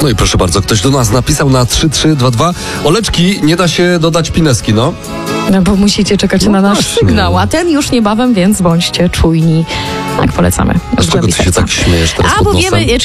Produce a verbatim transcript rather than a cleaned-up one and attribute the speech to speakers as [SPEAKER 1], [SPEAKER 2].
[SPEAKER 1] No i proszę bardzo, ktoś do nas napisał na trzy trzy dwa dwa. Oleczki, nie da się dodać pineski, no.
[SPEAKER 2] No bo musicie czekać
[SPEAKER 1] No
[SPEAKER 2] na nasz
[SPEAKER 1] właśnie.
[SPEAKER 2] sygnał, a ten już niebawem, więc bądźcie czujni. Tak, polecamy.
[SPEAKER 1] A z czego ty się tak śmiejesz teraz
[SPEAKER 2] A
[SPEAKER 1] pod
[SPEAKER 2] bo
[SPEAKER 1] nosem?
[SPEAKER 2] wiemy,